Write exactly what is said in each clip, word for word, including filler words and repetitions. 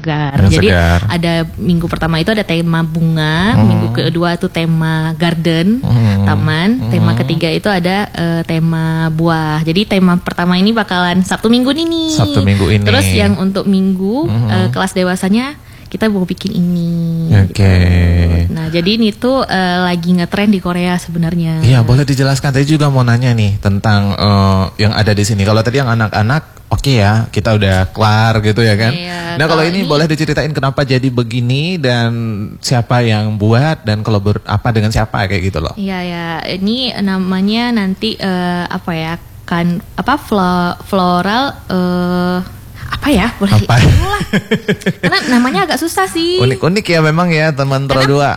segar. Yang Jadi segar. ada minggu pertama itu ada tema bunga, Hmm. minggu kedua itu tema garden, Hmm. taman, Hmm. tema ketiga itu ada uh, tema buah. Jadi tema pertama ini bakalan Sabtu Minggu ini nih. Sabtu Minggu ini. Terus yang untuk minggu Hmm. uh, kelas dewasanya kita mau bikin ini. Oke. gitu. Nah, jadi ini tuh uh, lagi ngetren di Korea sebenarnya. Iya, boleh dijelaskan. Tadi juga mau nanya nih tentang eh, yang ada di sini. Kalau tadi yang anak-anak, oke ya, kita udah kelar gitu ya kan. Iya, nah, kalau kalau ini, ini- boleh diceritain kenapa jadi begini dan siapa yang buat dan kalau ber, apa dengan siapa kayak gitu loh. Iya ya, ini namanya nanti uh, apa ya? Kan apa flo- floral uh, apa ya? Boleh Apa? Itulah. Karena namanya agak susah sih. Unik-unik ya memang ya teman Pro dua.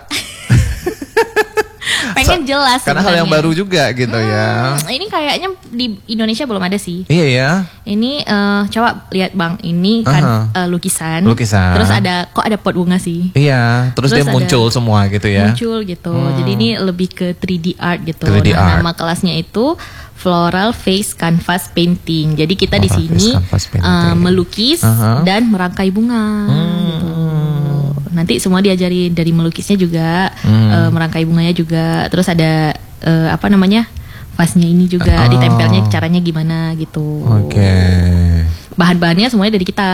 Pengen jelas Karena hal yang sebenarnya. baru juga gitu ya. Hmm, ini kayaknya di Indonesia belum ada sih. Iya ya. Ini eh, coba lihat Bang, ini kan Aha. eh, lukisan. Lukisan. Terus ada kok ada pot bunga sih. Iya, terus, Terus dia ada- muncul semua gitu ya. Muncul gitu. Hmm. Jadi ini lebih ke three D art gitu. three D Nah, art. nama kelasnya itu Floral Face Canvas Painting. Jadi kita di Floral sini Face Canvas Painting. eh, melukis Aha. dan merangkai bunga. gitu. Nanti semua diajari dari melukisnya juga, Hmm. eh, merangkai bunganya juga. Terus ada eh, apa namanya? Vasnya ini juga Oh. ditempelnya caranya gimana gitu. Oke. Bahan-bahannya semuanya dari kita.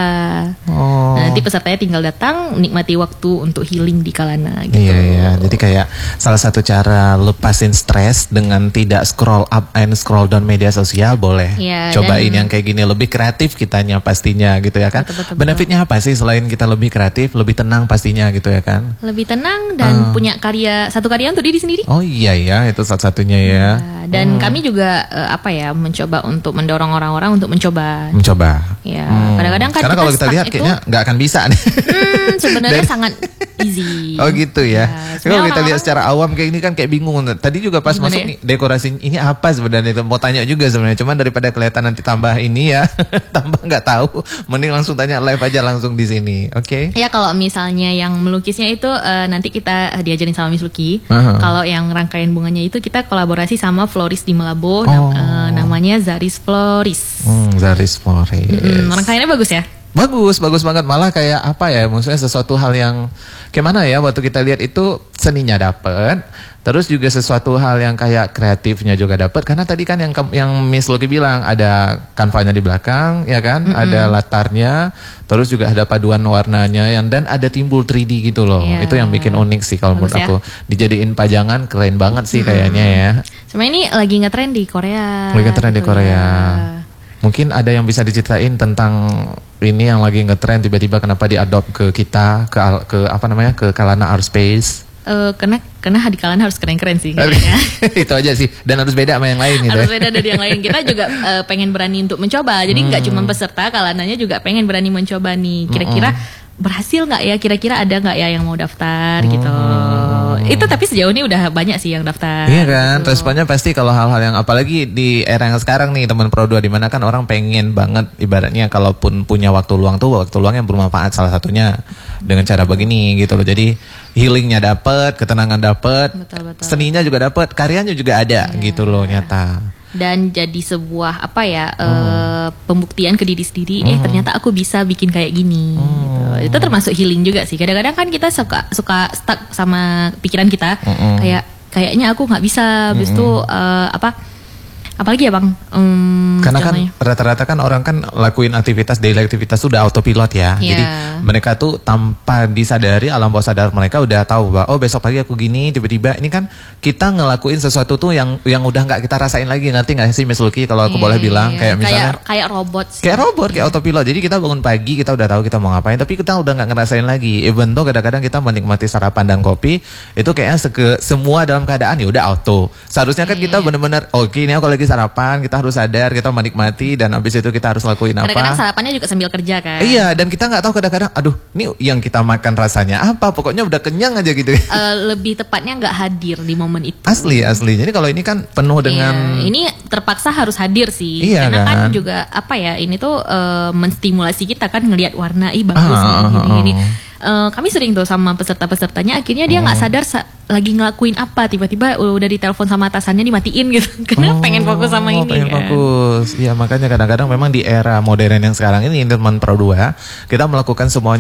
Oh. Nah, nanti pesertanya tinggal datang, nikmati waktu untuk healing di Kalana gitu. Iya iya, jadi kayak salah satu cara lepasin stres dengan tidak scroll up and scroll down media sosial boleh. Iya, Cobain dan- yang kayak gini, lebih kreatif kitanya pastinya gitu ya kan. Betul, betul, Benefitnya apa sih selain kita lebih kreatif, lebih tenang pastinya gitu ya kan? Lebih tenang dan Ah. punya karya satu karya untuk diri sendiri. Oh iya ya, itu satu-satunya ya. Nah, dan kami juga eh, apa ya mencoba untuk mendorong orang-orang untuk mencoba. Mencoba. Ya, Hmm. kadang-kadang kan Karena kalau kita stuck lihat itu, kayaknya nggak akan bisa nih. hmm, sebenarnya Dari- sangat easy. Oh gitu ya. Ya, Kalau sebenarnya kita lihat orang-orang- secara awam kayak ini kan kayak bingung. Tadi juga pas Gimana masuk ya? nih dekorasi ini apa sebenarnya itu mau tanya juga sebenarnya. Cuman daripada kelihatan nanti tambah ini ya, tambah nggak tahu. Mending langsung tanya live aja langsung di sini. Oke. Ya kalau misalnya yang melukisnya itu eh, nanti kita diajarin sama Miss Lucky. Aha. Kalau yang rangkaian bunganya itu kita kolaborasi sama florist di Malabo, Oh. nam- eh, namanya Zaris Floris. Hmm, Zaris Flores. Hmm, rangkaiannya bagus ya. Bagus, bagus banget. Malah kayak apa ya, maksudnya sesuatu hal yang gimana ya, waktu kita lihat itu seninya dapet, terus juga sesuatu hal yang kayak kreatifnya juga dapet. Karena tadi kan yang ke- yang Miss Lucky bilang ada kanvanya di belakang, ya kan, ada latarnya, terus juga ada paduan warnanya, yang dan ada timbul three D gitu loh. Iya. Itu yang bikin unik sih kalau menurut Bagus ya. aku. Dijadiin pajangan keren banget sih kayaknya ya. Sebenarnya ini lagi ngetren di Korea. Lagi ngetren di gitu Korea. ya. Mungkin ada yang bisa diceritain tentang ini yang lagi ngetren tiba-tiba kenapa diadopt ke kita ke al- ke apa namanya ke Kalana Art Space. Eh, karena karena di Kalana harus keren-keren sih. kayaknya. Itu aja sih dan harus beda sama yang lain gitu. Harus ya. beda dari yang lain. Kita juga eh, pengen berani untuk mencoba. Jadi nggak cuma peserta, Kalananya juga pengen berani mencoba nih. Kira-kira berhasil nggak ya? Kira-kira ada nggak ya yang mau daftar gitu? Itu tapi sejauh ini udah banyak sih yang daftar. Iya kan, gitu. responnya pasti kalau hal-hal yang apalagi di era yang sekarang nih teman Pro dua di mana kan orang pengen banget ibaratnya kalaupun punya waktu luang tuh waktu luang yang bermanfaat salah satunya dengan cara begini gitu loh. Jadi healingnya dapet, ketenangan dapet, Betul, betul. seninya juga dapet, karyanya juga ada gitu loh nyata. Dan jadi sebuah apa ya eh, pembuktian ke diri sendiri. Eh ternyata aku bisa bikin kayak gini. Gitu. Itu termasuk healing juga sih. Kadang-kadang kan kita suka suka stuck sama pikiran kita. Kayak kayaknya aku nggak bisa. Habis itu eh, apa? Apalagi ya bang? Hmm, Karena kan contohnya. rata-rata kan orang kan lakuin aktivitas daily aktivitas sudah autopilot ya. Iya. Jadi mereka tuh tanpa disadari alam bawah sadar mereka udah tahu bahwa oh besok pagi aku gini tiba-tiba ini kan kita ngelakuin sesuatu tuh yang yang udah nggak kita rasain lagi, ngerti nggak sih Miss Lucky kalau aku Iya, boleh bilang iya. kayak misalnya kayak, kayak robot sih. kayak robot, kayak autopilot. Jadi kita bangun pagi, kita udah tahu kita mau ngapain, tapi kita udah nggak ngerasain lagi. Even though kadang-kadang kita menikmati sarapan dan kopi, itu kayaknya seke, semua dalam keadaan ya udah auto. Seharusnya kan kita bener-bener, oke ini aku lagi sarapan, kita harus sadar, kita menikmati, dan habis itu kita harus lakuin Kadang-kadang apa. sarapannya juga sambil kerja kan. Iya, dan kita nggak tahu kadang-kadang, aduh, ini yang kita makan rasanya apa? Pokoknya udah kenyang aja gitu. Eh, lebih tepatnya nggak hadir di momen itu. Asli, asli. Jadi kalau ini kan penuh dengan Iya, ini terpaksa harus hadir sih. Iya, Karena kan? kan? juga apa ya, ini tuh eh, menstimulasi kita kan ngelihat warna, ih bagus Ah, nih, ah, gini, ah. gini. Eh, kami sering tuh sama peserta-pesertanya, akhirnya dia nggak sadar sa- lagi ngelakuin apa, tiba-tiba udah ditelepon sama atasannya dimatiin gitu, karena pengen fokus sama Oh, ini pengen kan. fokus. Iya, makanya kadang-kadang memang di era modern yang sekarang ini teman Pro dua, kita melakukan semuanya itu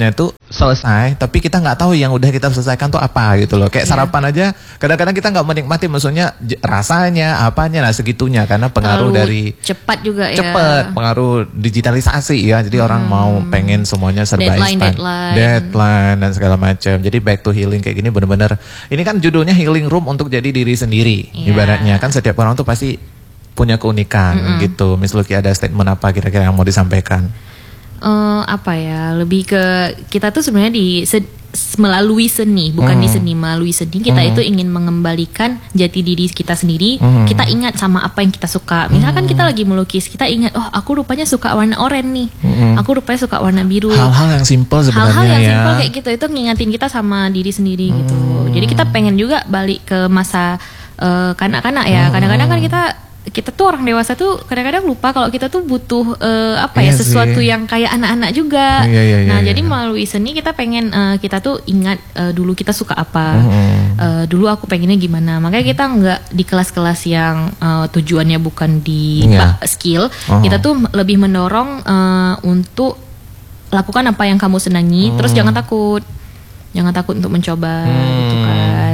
selesai, tapi kita nggak tahu yang udah kita selesaikan tuh apa gitu loh. Kayak yeah. sarapan aja, kadang-kadang kita nggak menikmati, maksudnya rasanya, apanya, nah segitunya karena pengaruh Terlalu dari cepat juga ya. Cepat, pengaruh digitalisasi ya. Jadi hmm. orang mau pengen semuanya serba deadline, instan, deadline, deadline dan segala macam. Jadi back to healing kayak gini bener-bener. Ini kan judulnya healing room untuk jadi diri sendiri. Yeah. Ibaratnya kan setiap orang tuh pasti punya keunikan mm -mm. gitu. Miss Lucky ada statement apa kira-kira yang mau disampaikan? Uh, apa ya, lebih ke kita tuh sebenarnya di se, melalui seni, bukan mm. di seni, melalui seni kita mm. itu ingin mengembalikan jati diri kita sendiri. Mm. Kita ingat sama apa yang kita suka. Misalkan mm. kita lagi melukis, kita ingat, oh aku rupanya suka warna oranye nih, mm. aku rupanya suka warna biru. Hal-hal yang simpel sebenarnya. Hal-hal yang ya. simpel kayak gitu itu ngingatin kita sama diri sendiri mm. gitu. Jadi kita pengen juga balik ke masa uh, kanak-kanak ya. Mm. Kadang-kadang kan kita kita tuh orang dewasa tuh kadang-kadang lupa kalau kita tuh butuh uh, apa ya iya sesuatu sih. yang kayak anak-anak juga. Iya, iya, nah iya, jadi iya. melalui seni kita pengen uh, kita tuh ingat uh, dulu kita suka apa, mm-hmm. uh, dulu aku pengennya gimana. Makanya kita nggak di kelas-kelas yang uh, tujuannya bukan di yeah. skill. Uh-huh. Kita tuh lebih mendorong uh, untuk lakukan apa yang kamu senangi. Mm. Terus jangan takut, jangan takut untuk mencoba, mm. gitu kan.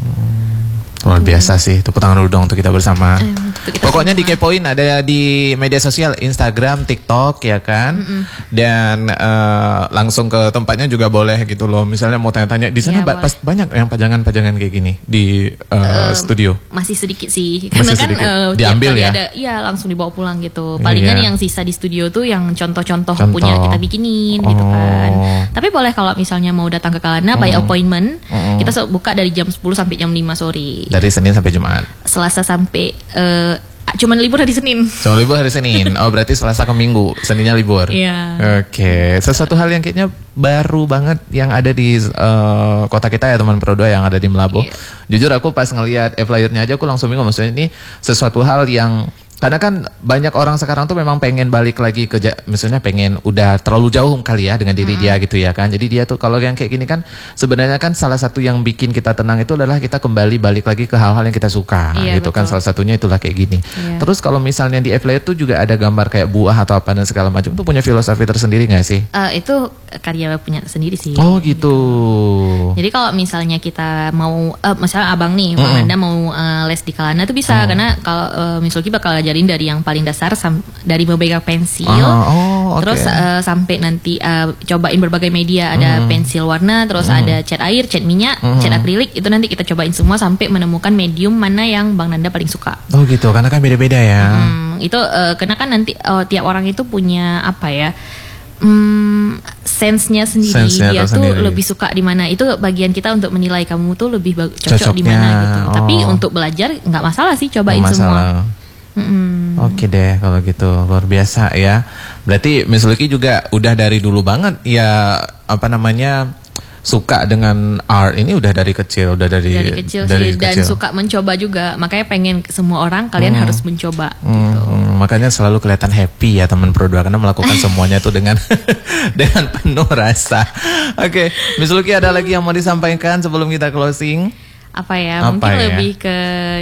Luar biasa sih, tepuk tangan dulu dong untuk kita bersama. Eh, kita Pokoknya bersama. dikepoin ada di media sosial Instagram, TikTok ya kan. Mm-mm. Dan uh, langsung ke tempatnya juga boleh gitu loh. Misalnya mau tanya-tanya di sana ya, ba- pas banyak yang pajangan-pajangan kayak gini di uh, uh, studio. Masih sedikit sih. Masih Karena sedikit. kan uh, diambil ya. Ada, iya langsung dibawa pulang gitu. Palingan iya. yang sisa di studio tuh yang contoh-contoh Contoh. punya kita bikinin oh. gitu kan. Tapi boleh kalau misalnya mau datang ke Kalana mm. by appointment, mm. kita buka dari jam sepuluh sampai jam lima sore. Dari Senin sampai Jumat. Selasa sampai uh, cuman libur hari Senin. Cuma libur hari Senin. Oh berarti Selasa ke Minggu, Seninnya libur. Iya. Oke. Okay. Sesuatu hal yang kayaknya baru banget yang ada di uh, kota kita ya teman Pro dua yang ada di Melabuh. Iya. Jujur aku pas ngelihat e-flyernya aja aku langsung bingung, maksudnya ini sesuatu hal yang karena kan banyak orang sekarang tuh memang pengen balik lagi ke, misalnya pengen udah terlalu jauh kali ya dengan diri hmm. dia gitu ya kan. Jadi dia tuh kalau yang kayak gini kan sebenarnya kan salah satu yang bikin kita tenang itu adalah kita kembali balik lagi ke hal-hal yang kita suka. Iya, gitu betul. kan salah satunya itulah kayak gini. Iya. Terus kalau misalnya di e-flyer tuh juga ada gambar kayak buah atau apa dan segala macam, tuh punya filosofi tersendiri nggak sih? Uh, itu karya punya sendiri sih. Oh gitu. Jadi kalau misalnya kita mau, uh, misalnya abang nih, Mm-mm. Bang Nanda mau uh, les di Kalana tuh bisa, oh. karena kalau uh, Miss Lucky bakal ajarin dari yang paling dasar, sam- dari memegang pensil, oh, oh, okay. terus uh, sampai nanti uh, cobain berbagai media, ada Mm. pensil warna, terus Mm. ada cat air, cat minyak, Mm. cat akrilik, itu nanti kita cobain semua sampai menemukan medium mana yang Bang Nanda paling suka. Oh gitu, karena kan beda-beda ya. Hmm, itu uh, karena kan nanti uh, tiap orang itu punya apa ya? Hmm, sense-nya sendiri, Sense-nya dia tuh sendiri. lebih suka di mana. Itu bagian kita untuk menilai kamu tuh lebih bag- cocok Cocoknya, di mana gitu. oh. Tapi untuk belajar nggak masalah sih, cobain Nggak semua. masalah. Mm-mm. Oke deh kalau gitu, luar biasa ya. Berarti Miss Lucky juga udah dari dulu banget ya apa namanya suka dengan art ini udah dari kecil, udah dari Dari kecil dari sih, dan kecil. suka mencoba juga. Makanya pengen semua orang kalian Hmm. harus mencoba. Hmm, Gitu. hmm, makanya selalu kelihatan happy ya teman Pro dua karena melakukan semuanya tuh dengan dengan penuh rasa. Oke, Miss Lucky ada lagi yang mau disampaikan sebelum kita closing? Apa ya? Apa mungkin ya? lebih ke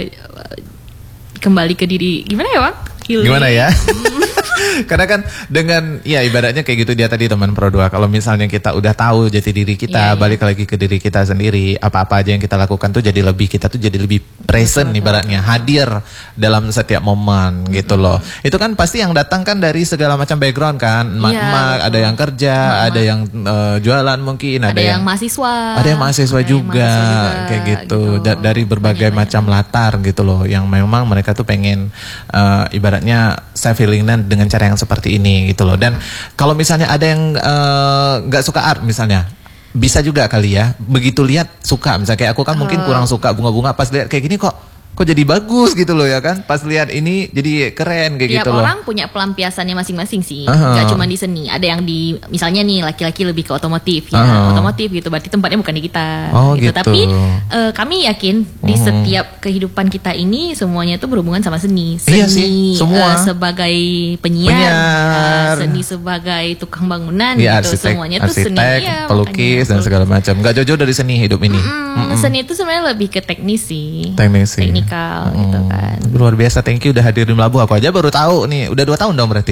kembali ke diri. Gimana ya, Bang? Healing. Gimana ya? Karena kan dengan ya ibaratnya kayak gitu dia tadi teman Pro dua. Kalau misalnya kita udah tahu jati diri kita, Iya, iya. balik lagi ke diri kita sendiri, apa-apa aja yang kita lakukan tuh jadi lebih kita tuh jadi lebih present ibaratnya, hadir dalam setiap momen gitu loh. Itu kan pasti yang datang kan dari segala macam background kan. Emak-emak, Iya, ada yang kerja, Emak-emak. ada yang uh, jualan mungkin, ada, Ada yang mahasiswa. ada yang mahasiswa ada yang juga, mahasiswa juga, kayak gitu, gitu. Da- dari berbagai Banyak-banyak. macam latar gitu loh, yang memang mereka tuh pengen uh, ibaratnya self healing dengan cara yang seperti ini gitu loh. Dan kalau misalnya ada yang nggak uh, suka art misalnya, bisa juga kali ya, begitu lihat suka, misalnya kayak aku kan mungkin kurang suka bunga-bunga, pas lihat kayak gini kok kok jadi bagus gitu loh ya kan, pas lihat ini jadi keren kayak Tiap gitu loh. orang punya pelampiasannya masing-masing sih. Aha. Gak cuma di seni. Ada yang di, misalnya nih laki-laki lebih ke otomotif ya. Aha. Otomotif gitu. Berarti tempatnya bukan di kita. Oh, gitu. Tapi eh, kami yakin di Mhm. setiap kehidupan kita ini semuanya itu berhubungan sama seni. Iya Seni sih, semua. eh, sebagai penyiar, Penyiar. eh, seni sebagai tukang bangunan Ya, gitu. arsitek, Semuanya tuh arsitek, seni. Iya, pelukis makanya. dan segala macam. Nggak jauh-jauh dari seni hidup ini. Mm, Seni itu sebenarnya lebih ke teknis sih. Teknis sih. Teknikal gitu Mm. kan. Luar biasa, thank you udah hadir di Melabuh. Aku aja baru tahu nih, udah dua tahun dong berarti.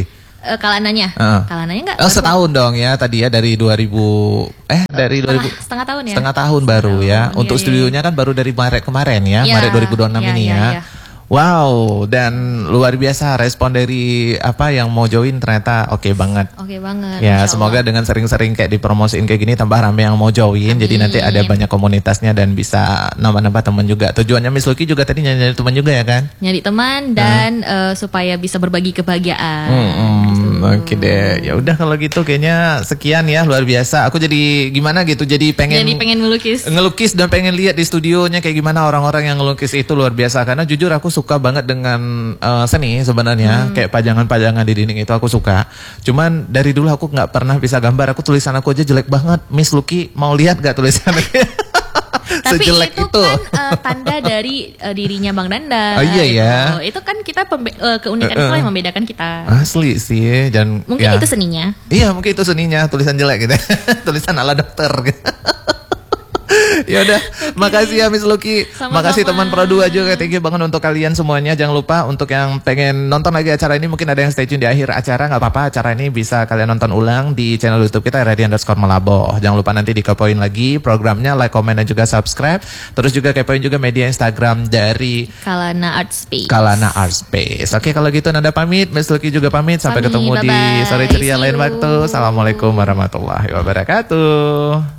uh, Kalananya. Uh. Kalananya enggak. Oh, setahun dong ya tadi ya dari dua ribu eh dari dua ribu setengah, setengah tahun ya. Setengah tahun baru setengah ya. tahun, Untuk iya, studionya kan baru dari Maret kemarin ya, iya. Maret dua ribu dua puluh enam Iya, ini iya, ya. iya. Wow, dan luar biasa respon dari apa yang mau join ternyata oke okay banget. Oke okay banget. Ya, semoga dengan sering-sering kayak dipromosiin kayak gini tambah ramai yang mau join. Amin. Jadi nanti ada banyak komunitasnya dan bisa nambah-nambah teman juga. Tujuannya Miss Lucky juga tadi nyari teman juga ya kan? Nyari teman dan hmm. uh, supaya bisa berbagi kebahagiaan. Hmm, hmm, gitu. Oke deh. Ya udah kalau gitu kayaknya sekian ya, luar biasa. Aku jadi gimana gitu, jadi pengen Jadi pengen ngelukis. Ngelukis dan pengen lihat di studionya kayak gimana orang-orang yang ngelukis itu luar biasa karena jujur aku suka banget dengan uh, seni sebenarnya, hmm. kayak pajangan-pajangan di dinding itu aku suka. Cuman dari dulu aku nggak pernah bisa gambar. Aku tulisan aku aja jelek banget. Miss Lucky mau lihat gak tulisan aku? Tapi sejelek itu, itu kan uh, tanda dari uh, dirinya Bang Danda. Oh iya ya. Itu, itu kan kita pembe uh, keunikan uh, uh. itu yang membedakan kita. Asli sih dan mungkin ya. itu seninya. Iya mungkin itu seninya, tulisan jelek gitu. Tulisan ala dokter gitu. Ya udah, okay. Makasih ya Miss Lucky. Sama-sama. Makasih teman Pro dua juga. Thank you banget untuk kalian semuanya. Jangan lupa untuk yang pengen nonton lagi acara ini, mungkin ada yang stay tune di akhir acara, nggak apa-apa. Acara ini bisa kalian nonton ulang di channel YouTube kita Radio underscore Malaboh. Jangan lupa nanti dikepoin lagi programnya, like, comment dan juga subscribe. Terus juga kepoin juga media Instagram dari Kalana Art Space. Kalana Art Space. Oke, kalau gitu Nanda pamit, Miss Lucky juga pamit. Sampai pamit, ketemu bye-bye. di sore ceria See lain you. waktu. Assalamualaikum warahmatullahi wabarakatuh.